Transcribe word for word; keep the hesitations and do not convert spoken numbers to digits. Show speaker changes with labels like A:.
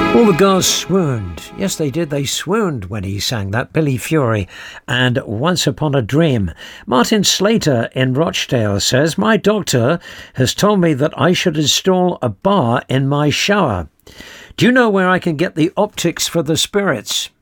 A: All the girls swooned. Yes, they did. They swooned when he sang that. Billy Fury and Once Upon a Dream. Martin Slater in Rochdale says, my doctor has told me that I should install a bar in my shower. Do you know where I can get the optics for the spirits?